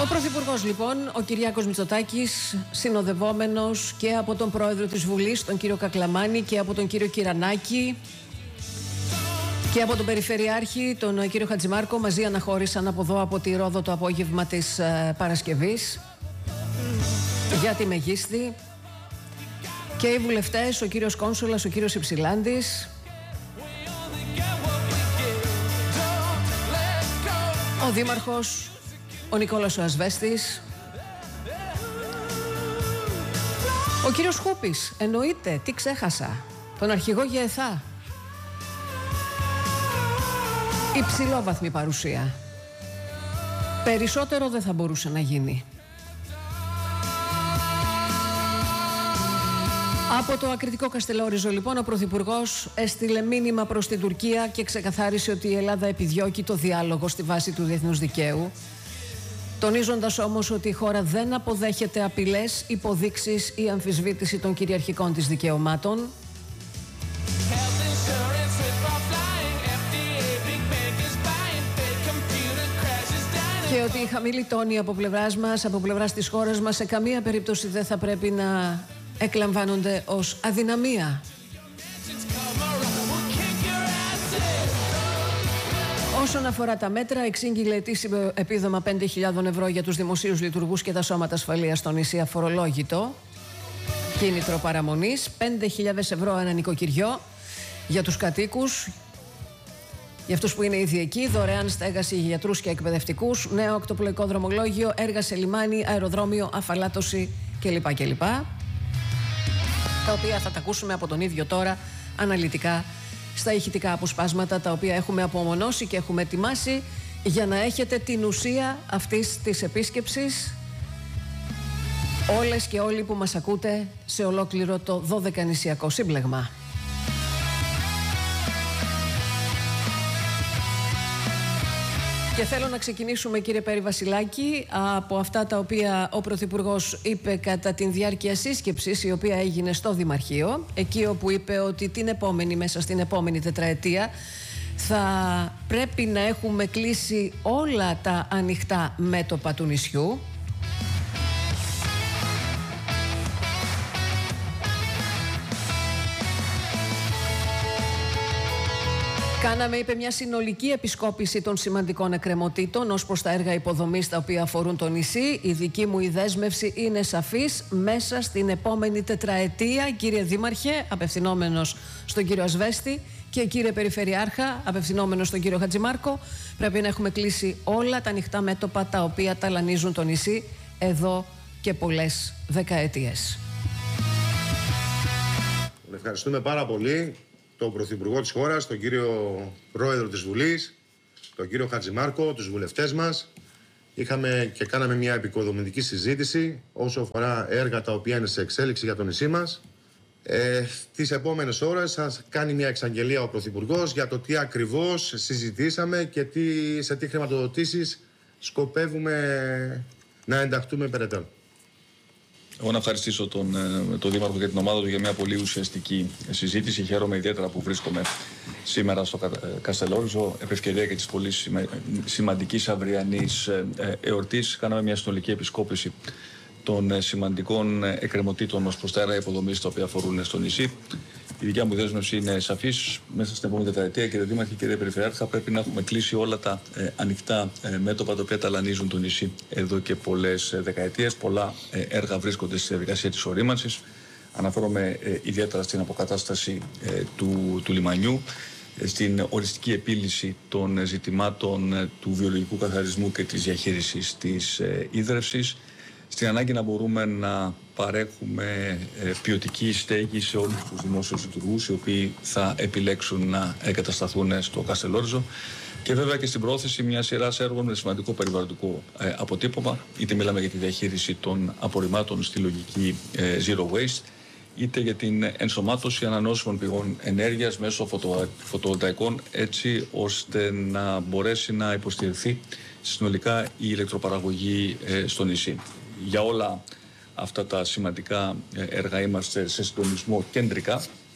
Ο Πρωθυπουργός λοιπόν, ο Κυριάκος Μητσοτάκης, συνοδευόμενος και από τον Πρόεδρο της Βουλής, τον κύριο Κακλαμάνη, και από τον κύριο Κυρανάκη και από τον Περιφερειάρχη, τον κύριο Χατζημάρκο, μαζί αναχώρησαν από εδώ, από τη Ρόδο, το απόγευμα της Παρασκευής για τη Μεγίστη. Και οι βουλευτές, ο κύριος Κόνσουλας, ο κύριος Υψηλάντης, ο Δήμαρχος, ο Νικόλας ο Ασβέστης, ο κύριος Χούπης, εννοείται, τι ξέχασα, τον αρχηγό ΓΕΘΑ. Υψηλόβαθμη παρουσία. Περισσότερο δεν θα μπορούσε να γίνει. Από το ακριτικό Καστελόριζο λοιπόν ο Πρωθυπουργός έστειλε μήνυμα προς την Τουρκία και ξεκαθάρισε ότι η Ελλάδα επιδιώκει το διάλογο στη βάση του διεθνούς δικαίου, τονίζοντας όμως ότι η χώρα δεν αποδέχεται απειλές, υποδείξεις ή αμφισβήτηση των κυριαρχικών της δικαιωμάτων. Και ότι η χαμηλή τόνη από πλευράς μας, από πλευράς της χώρας μας, σε καμία περίπτωση δεν θα πρέπει να εκλαμβάνονται ως αδυναμία. Όσον αφορά τα μέτρα, εξήγηλε ετήσιο επίδομα 5.000 ευρώ για τους δημοσίους λειτουργούς και τα σώματα ασφαλείας στο νησί αφορολόγητο. Κίνητρο παραμονής, 5.000 ευρώ ένα νοικοκυριό για τους κατοίκους. Για αυτούς που είναι ήδη εκεί, δωρεάν στέγαση για γιατρούς και εκπαιδευτικούς, νέο ακτοπλοϊκό δρομολόγιο, έργα σε λιμάνι, αεροδρόμιο, αφαλάτωση κλπ. Τα οποία θα τα ακούσουμε από τον ίδιο τώρα αναλυτικά στα ηχητικά αποσπάσματα, τα οποία έχουμε απομονώσει και έχουμε ετοιμάσει για να έχετε την ουσία αυτής της επίσκεψης, όλες και όλοι που μας ακούτε σε ολόκληρο το 12νησιακό σύμπλεγμα. Και θέλω να ξεκινήσουμε, κύριε Πέρη Βασιλάκη, από αυτά τα οποία ο Πρωθυπουργός είπε κατά την διάρκεια σύσκεψης η οποία έγινε στο Δημαρχείο, εκεί όπου είπε ότι μέσα στην επόμενη τετραετία θα πρέπει να έχουμε κλείσει όλα τα ανοιχτά μέτωπα του νησιού. Κάναμε, είπε, μια συνολική επισκόπηση των σημαντικών εκκρεμωτήτων ως προς τα έργα υποδομής τα οποία αφορούν το νησί. Η δική μου η δέσμευση είναι σαφής. Μέσα στην επόμενη τετραετία, κύριε Δήμαρχε, απευθυνόμενος στον κύριο Ασβέστη, και κύριε Περιφερειάρχα, απευθυνόμενος στον κύριο Χατζημάρκο, πρέπει να έχουμε κλείσει όλα τα ανοιχτά μέτωπα τα οποία ταλανίζουν το νησί εδώ και πολλές δεκαετίες. Ευχαριστούμε πάρα πολύ τον Πρωθυπουργό της χώρας, τον κύριο Πρόεδρο της Βουλής, τον κύριο Χατζημάρκο, τους βουλευτές μας. Είχαμε και κάναμε μια επικοδομητική συζήτηση όσο αφορά έργα τα οποία είναι σε εξέλιξη για το νησί μας. Τις επόμενες ώρες θα κάνει μια εξαγγελία ο Πρωθυπουργός για το τι ακριβώς συζητήσαμε και σε τι χρηματοδοτήσεις σκοπεύουμε να ενταχθούμε περαιτέρω. Εγώ να ευχαριστήσω τον Δήμαρχο και την ομάδα του για μια πολύ ουσιαστική συζήτηση. Χαίρομαι ιδιαίτερα που βρίσκομαι σήμερα στο Καστελόριζο, επ' ευκαιρία και της πολύ σημαντικής αυριανής εορτής. Κάναμε μια συνολική επισκόπηση των σημαντικών εκκρεμωτήτων ως προς τα έργα υποδομής τα οποία αφορούν στο νησί. Η δικιά μου δέσμευση είναι σαφής. Μέσα στην επόμενη τετραετία, κύριε Δήμαρχε, κύριε Περιφερειάρχα, πρέπει να έχουμε κλείσει όλα τα ανοιχτά μέτωπα τα οποία ταλανίζουν το νησί εδώ και πολλές δεκαετίες. Πολλά έργα βρίσκονται στη διαδικασία της ορίμανσης. Αναφέρομαι ιδιαίτερα στην αποκατάσταση του λιμανιού, στην οριστική επίλυση των ζητημάτων του βιολογικού καθαρισμού και της διαχείρισης της ίδρευσης, στην ανάγκη να μπορούμε να παρέχουμε ποιοτική στέγη σε όλους τους δημόσιους λειτουργούς οι οποίοι θα επιλέξουν να εγκατασταθούν στο Καστελόριζο, και βέβαια και στην πρόθεση μια σειρά έργων με σημαντικό περιβαλλοντικό αποτύπωμα, είτε μιλάμε για τη διαχείριση των απορριμμάτων στη λογική Zero Waste, είτε για την ενσωμάτωση ανανεώσιμων πηγών ενέργειας μέσω φωτοβολταϊκών, έτσι ώστε να μπορέσει να υποστηριχθεί συνολικά η ηλεκτροπαραγωγή στο νησί. Για όλα αυτά τα σημαντικά έργα είμαστε σε συντονισμό κεντρικά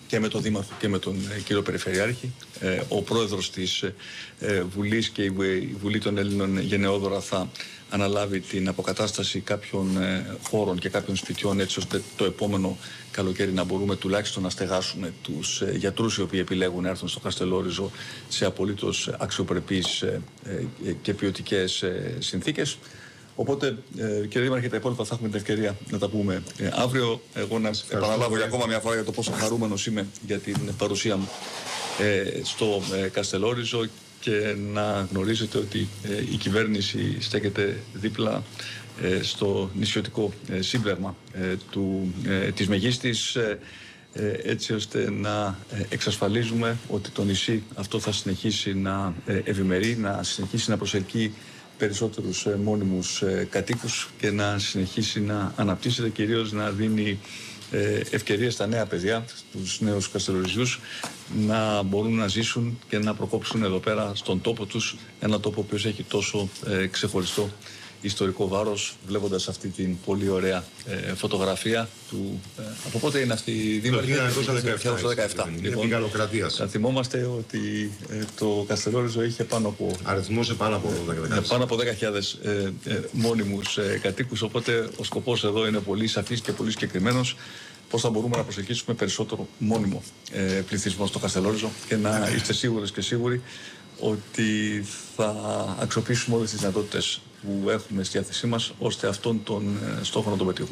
και με τον Δήμαρχο και με τον κύριο Περιφερειάρχη. Ο πρόεδρος της Βουλής και η Βουλή των Ελλήνων γενναιόδωρα θα αναλάβει την αποκατάσταση κάποιων χώρων και κάποιων σπιτιών, έτσι ώστε το επόμενο καλοκαίρι να μπορούμε τουλάχιστον να στεγάσουμε τους γιατρούς οι οποίοι επιλέγουν να έρθουν στο Καστελόριζο σε απολύτως αξιοπρεπείς και ποιοτικές συνθήκες. Οπότε, κύριε Δήμαρχε, τα υπόλοιπα θα έχουμε την ευκαιρία να τα πούμε αύριο. Εγώ να επαναλάβω για ακόμα μια φορά για το πόσο χαρούμενος είμαι για την παρουσία μου στο Καστελόριζο και να γνωρίζετε ότι η κυβέρνηση στέκεται δίπλα στο νησιωτικό σύμπλεγμα της Μεγίστης, έτσι ώστε να εξασφαλίζουμε ότι το νησί αυτό θα συνεχίσει να ευημερεί, να συνεχίσει να προσελκύει περισσότερους μόνιμους κατοίκους και να συνεχίσει να αναπτύσσεται, κυρίως να δίνει ευκαιρίες στα νέα παιδιά, στους νέους Καστελοριζιούς, να μπορούν να ζήσουν και να προκόψουν εδώ πέρα στον τόπο τους, ένα τόπο που έχει τόσο ξεχωριστό ιστορικό βάρος, βλέποντας αυτή την πολύ ωραία φωτογραφία του. Από πότε είναι αυτή η Δήμαρχη? Το 1917. Λοιπόν, θα θυμόμαστε ότι το Καστελόριζο είχε αριθμούσε πάνω από 10.000 μόνιμους κατοίκους, οπότε ο σκοπός εδώ είναι πολύ σαφής και πολύ συγκεκριμένος. Πώς θα μπορούμε να προσελκύσουμε περισσότερο μόνιμο πληθυσμό στο Καστελόριζο και να είστε σίγουρες και σίγουροι ότι θα αξιοποιήσουμε όλες τις δυνατότητες που έχουμε στη διάθεσή μας, ώστε αυτόν τον στόχο να τον πετύχουμε.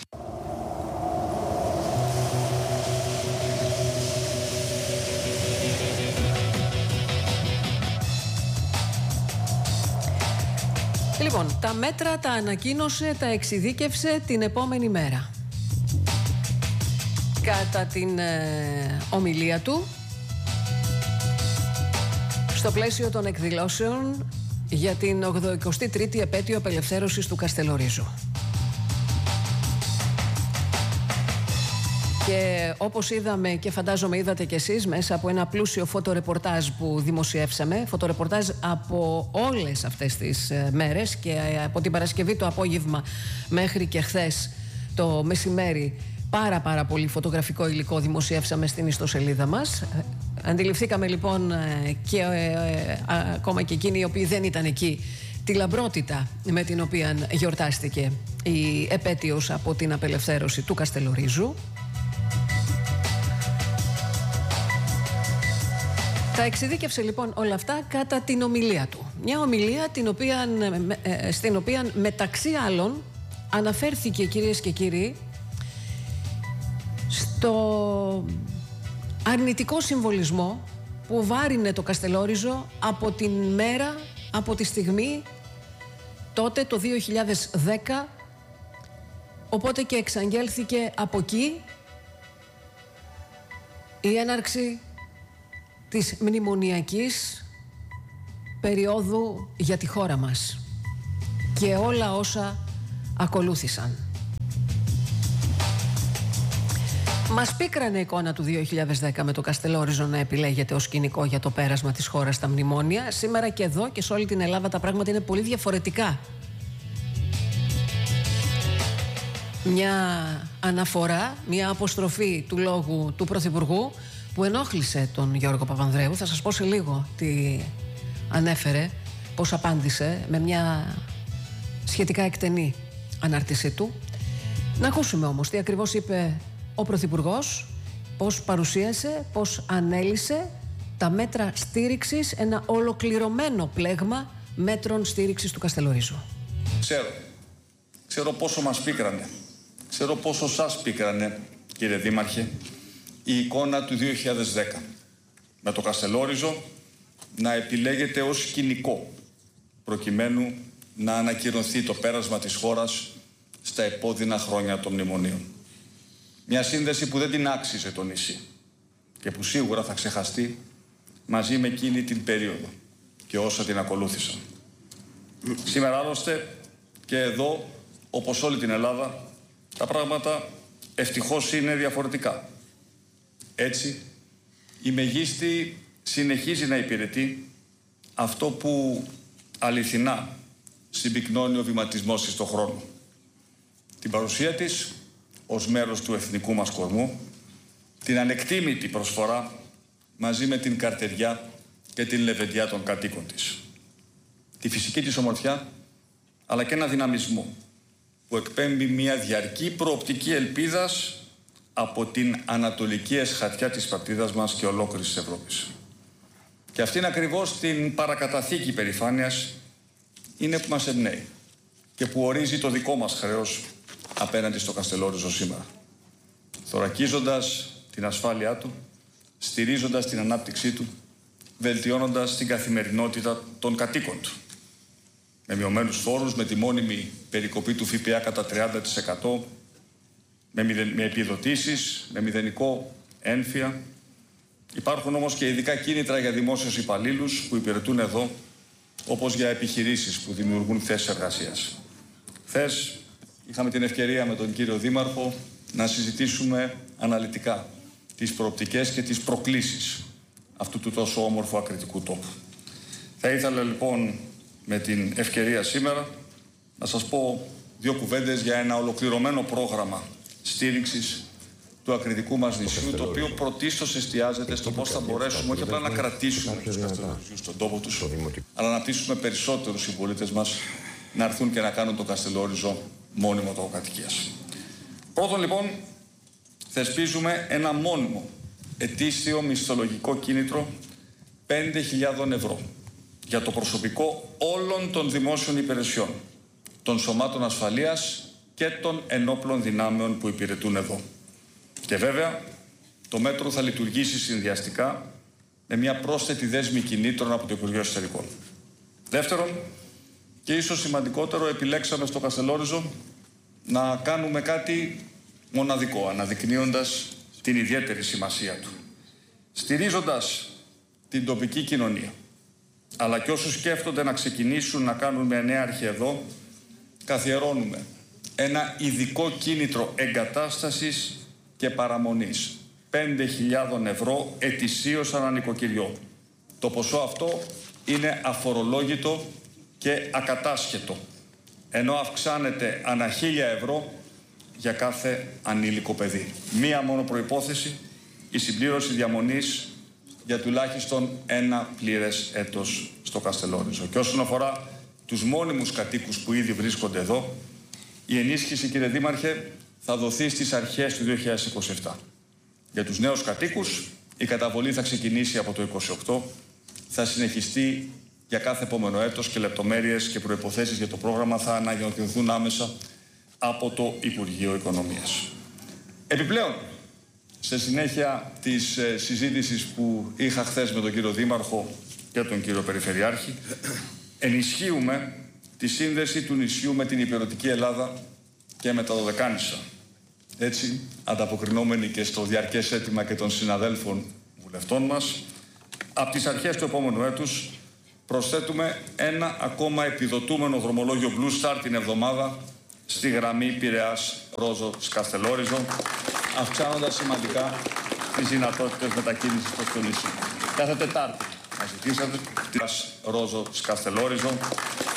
Λοιπόν, τα μέτρα τα ανακοίνωσε, τα εξειδίκευσε την επόμενη μέρα. Κατά την ομιλία του, στο πλαίσιο των εκδηλώσεων για την 83η επέτειο απελευθέρωσης του Καστελορίζου. Και όπως είδαμε και φαντάζομαι είδατε κι εσείς μέσα από ένα πλούσιο φωτορεπορτάζ που δημοσιεύσαμε, φωτορεπορτάζ από όλες αυτές τις μέρες και από την Παρασκευή το απόγευμα μέχρι και χθες το μεσημέρι, πάρα πολύ φωτογραφικό υλικό δημοσιεύσαμε στην ιστοσελίδα μας. Αντιληφθήκαμε λοιπόν και ακόμα και εκείνοι οι οποίοι δεν ήταν εκεί τη λαμπρότητα με την οποία γιορτάστηκε η επέτειος από την απελευθέρωση του Καστελορίζου. Τα εξειδίκευσε λοιπόν όλα αυτά κατά την ομιλία του. Μια ομιλία στην οποία μεταξύ άλλων αναφέρθηκε, κυρίες και κύριοι, στο αρνητικό συμβολισμό που βάρινε το Καστελόριζο από την μέρα, από τη στιγμή τότε το 2010, οπότε και εξαγγέλθηκε από εκεί η έναρξη της μνημονιακής περίοδου για τη χώρα μας και όλα όσα ακολούθησαν. Μας πίκρανε η εικόνα του 2010 με το Καστελόριζο να επιλέγεται ως σκηνικό για το πέρασμα της χώρας στα μνημόνια. Σήμερα και εδώ και σε όλη την Ελλάδα τα πράγματα είναι πολύ διαφορετικά. Μια αναφορά, μια αποστροφή του λόγου του Πρωθυπουργού που ενόχλησε τον Γιώργο Παπανδρέου. Θα σας πω σε λίγο τι ανέφερε, πώς απάντησε με μια σχετικά εκτενή ανάρτησή του. Να ακούσουμε όμως τι ακριβώς είπε ο Πρωθυπουργός, πώς παρουσίασε, πώς ανέλησε τα μέτρα στήριξης, ένα ολοκληρωμένο πλέγμα μέτρων στήριξης του Καστελορίζου. Ξέρω πόσο μας πίκρανε, ξέρω πόσο σας πίκρανε, κύριε Δήμαρχε, η εικόνα του 2010 με το Καστελόριζο να επιλέγεται ως σκηνικό προκειμένου να ανακυρωθεί το πέρασμα της χώρας στα επώδυνα χρόνια των μνημονίων. Μια σύνδεση που δεν την άξιζε το νησί και που σίγουρα θα ξεχαστεί μαζί με εκείνη την περίοδο και όσα την ακολούθησαν. Σήμερα άλλωστε και εδώ, όπως όλη την Ελλάδα, τα πράγματα ευτυχώς είναι διαφορετικά. Έτσι, η Μεγίστη συνεχίζει να υπηρετεί αυτό που αληθινά συμπυκνώνει ο βηματισμός της στον χρόνο. Την παρουσία της ως μέρος του εθνικού μας κορμού την ανεκτήμητη προσφορά μαζί με την καρτεριά και την λεβεντιά των κατοίκων της. Τη φυσική της ομορφιά, αλλά και ένα δυναμισμό που εκπέμπει μια διαρκή προοπτική ελπίδας από την ανατολική εσχατιά της πατρίδας μας και ολόκληρης της Ευρώπης. Και αυτήν ακριβώς την παρακαταθήκη περηφάνειας είναι που μας εμπνέει και που ορίζει το δικό μας χρέος απέναντι στο Καστελόριζο σήμερα. Θωρακίζοντας την ασφάλειά του, στηρίζοντας την ανάπτυξή του, βελτιώνοντας την καθημερινότητα των κατοίκων του. Με μειωμένους φόρους, με τη μόνιμη περικοπή του ΦΠΑ κατά 30%, με επιδοτήσεις, με μηδενικό ένφια. Υπάρχουν όμως και ειδικά κίνητρα για δημόσιους υπαλλήλους που υπηρετούν εδώ, όπως για επιχειρήσεις που δημιουργούν θέσεις εργασίας. Χθες είχαμε την ευκαιρία με τον κύριο Δήμαρχο να συζητήσουμε αναλυτικά τις προοπτικές και τις προκλήσεις αυτού του τόσο όμορφου ακριτικού τόπου. Θα ήθελα λοιπόν με την ευκαιρία σήμερα να σας πω δύο κουβέντες για ένα ολοκληρωμένο πρόγραμμα στήριξης του ακριτικού μας νησιού, το οποίο πρωτίστως εστιάζεται στο πώς θα μπορέσουμε όχι απλά να κρατήσουμε τους Καστελόριζους στον τόπο τους, αλλά να πείσουμε περισσότερους συμπολίτες μας να έρθουν και να κάνουν το Καστελόριζο μόνιμο τόπο κατοικίας. Πρώτον λοιπόν, θεσπίζουμε ένα μόνιμο ετήσιο μισθολογικό κίνητρο 5.000 ευρώ για το προσωπικό όλων των δημόσιων υπηρεσιών, των σωμάτων ασφαλείας και των ενόπλων δυνάμεων που υπηρετούν εδώ. Και βέβαια, το μέτρο θα λειτουργήσει συνδυαστικά με μια πρόσθετη δέσμη κινήτρων από το Υπουργείο Εσωτερικών. Δεύτερον, και ίσως σημαντικότερο, επιλέξαμε στο Καστελόριζο να κάνουμε κάτι μοναδικό, αναδεικνύοντας την ιδιαίτερη σημασία του. Στηρίζοντας την τοπική κοινωνία, αλλά και όσους σκέφτονται να ξεκινήσουν να κάνουν μια νέα αρχή εδώ, καθιερώνουμε ένα ειδικό κίνητρο εγκατάστασης και παραμονής 5.000 ευρώ ετησίως ανά νοικοκυριό. Το ποσό αυτό είναι αφορολόγητο και ακατάσχετο, ενώ αυξάνεται ανά 1.000 ευρώ για κάθε ανήλικο παιδί. Μία μόνο προϋπόθεση, η συμπλήρωση διαμονής για τουλάχιστον ένα πλήρες έτος στο Καστελόριζο. Και όσον αφορά τους μόνιμους κατοίκους που ήδη βρίσκονται εδώ, η ενίσχυση, κύριε Δήμαρχε, θα δοθεί στις αρχές του 2027. Για τους νέους κατοίκους, η καταβολή θα ξεκινήσει από το 2028, θα συνεχιστεί για κάθε επόμενο έτος και λεπτομέρειες και προϋποθέσεις για το πρόγραμμα θα ανακοινωθούν άμεσα από το Υπουργείο Οικονομίας. Επιπλέον, σε συνέχεια της συζήτησης που είχα χθες με τον κύριο Δήμαρχο και τον κύριο Περιφερειάρχη, ενισχύουμε τη σύνδεση του νησιού με την υπηρετική Ελλάδα και με τα Δωδεκάνησα. Έτσι, ανταποκρινόμενοι και στο διαρκές αίτημα και των συναδέλφων βουλευτών μας, από τις αρχές του επόμενου έτους προσθέτουμε ένα ακόμα επιδοτούμενο δρομολόγιο Blue Star την εβδομάδα στη γραμμή Πειραιάς-Ρόζο-Καστελόριζο, αυξάνοντας σημαντικά τις δυνατότητες μετακίνησης προς το νησί. Κάθε Τετάρτη θα ζητήσατε Πειραιάς-Ρόζο-Καστελόριζο